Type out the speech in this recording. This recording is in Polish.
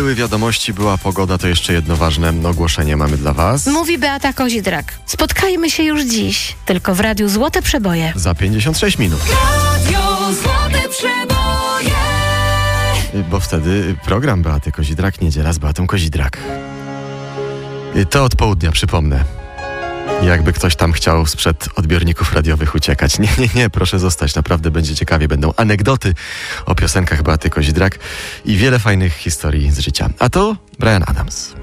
były wiadomości, była pogoda, to jeszcze jedno ważne ogłoszenie mamy dla was. Mówi Beata Kozidrak. Spotkajmy się już dziś, tylko w Radiu Złote Przeboje. Za 56 minut. Radio Złote Przeboje. Bo wtedy program Beaty Kozidrak, Niedziela z Beatą Kozidrak. To od południa, przypomnę. Jakby ktoś tam chciał sprzed odbiorników radiowych uciekać. Nie, proszę zostać, naprawdę będzie ciekawie. Będą anegdoty o piosenkach Beaty Kozidrak i wiele fajnych historii z życia. A to Bryan Adams.